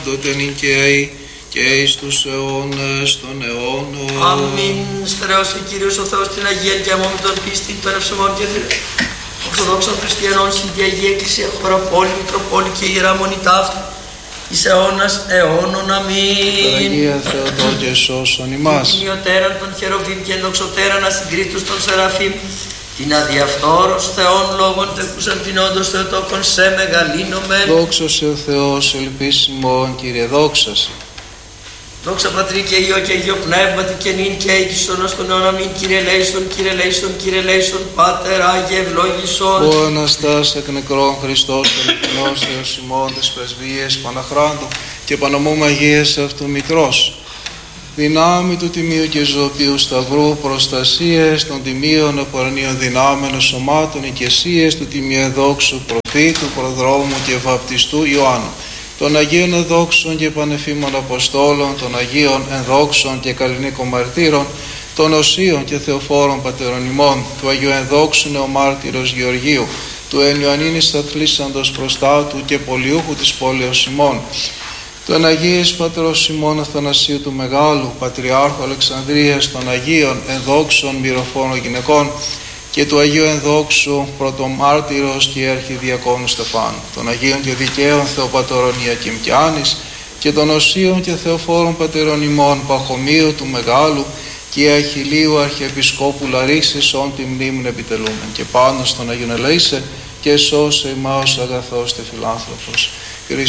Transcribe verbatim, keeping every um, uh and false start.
τότε νικαίοι και εις τους αιώνες των αιώνων. Αμήν. Στερεώσει Κύριος ο Θεός την Αγία και αμόμη των πίστη των ευσεβών και Ορθοδόξων Χριστιανών συν τη Αγία Εκκλησία, χωροπόλη, Μητροπόλη και Ιερά Μονή ταύτη, εις αιώνας αιώνων. Αμήν. Παναγία Θεοτό και σώσον ημάς. Την ιωτέραν των χεροβίμ και ενδοξωτέραν ασυγκρίτους των Σεραφείμ, την αδιαφθόρος Θεών λόγων τεκούσαν την όντως Θεοτόκον σε μεγαλύνομεν. Δόξα σε ο Θεός, ελπίσιμον Κύριε, δόξα σε. Δόξα Πατρί και Υιό και Υιό Πνεύματι και νυν και εις των αιώνας των αιώνων. Αμήν. Κύριε λέησον, Κύριε λέησον, Κύριε λέησον, Πάτερ Άγιε ευλόγησον. Ο Αναστάς εκ νεκρών Χριστός, ο αληθινός Θεός ημών, της πρεσβείας Παναχράντου και Παναμού Αγίας αυτού Μητρός. Δυνάμει του Τιμίου και Ζωοποιού Σταυρού, προστασίες των τιμίων απορρανίων δυνάμενων σωμάτων, οικεσίες του Τιμίου Εδόξου Προφήτου, Προδρόμου και Βαπτιστού Ιωάννου, των Αγίων Ενδόξων και Πανεφήμων Αποστόλων, των Αγίων Ενδόξων και Καλλινίκων Μαρτύρων, των Οσίων και Θεοφόρων Πατερών ημών, του Αγίου Ενδόξου Νεομάρτυρος Γεωργίου, του εν Ιωαννίνης Αθλήσαντος Προστάτου και Πολιούχου της πόλεως ημών, των Αγίης Πατρός ημών Αθανασίου του Μεγάλου, Πατριάρχου Αλεξανδρίας, των Αγίων Ενδόξων Μυροφόρων Γυναικών και του Αγίου Ενδόξου Πρωτομάρτυρος και Αρχιδιακόνου Στεφάνου, των Αγίων και Δικαίων Θεοπατώρων Ιακήμ και Άνης και των Οσίων και Θεοφόρων Πατερών ημών Παχωμίου του Μεγάλου και Αχιλίου Αρχιεπισκόπου Λαρίσης, όν τη μνήμην επιτελούμεν, και πάνω στον Αγίον ελέησε και σώσε ημάς αγαθός και φιλάνθρωπος.